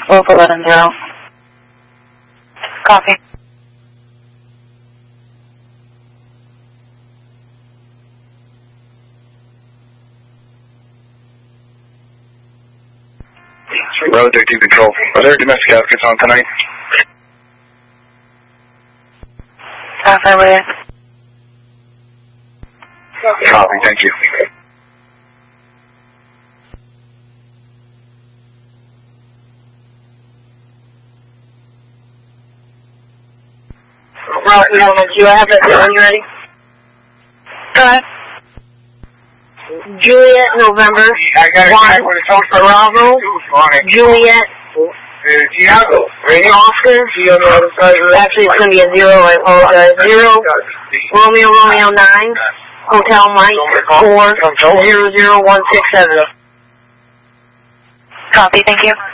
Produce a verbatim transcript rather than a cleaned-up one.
Wolf eleven zero. Copy. Road thirty-two Control. Are there domestic advocates on tonight? Copy, with you. Copy, thank you. Ralphie, do I have that when you ready? Go ahead. Juliet, November, one, Bravo, Juliet, Oscar, actually it's going to be a zero, I apologize, zero, Romeo, Romeo nine, Hotel Mike, four, zero, zero, one, six, seven. Copy, thank you.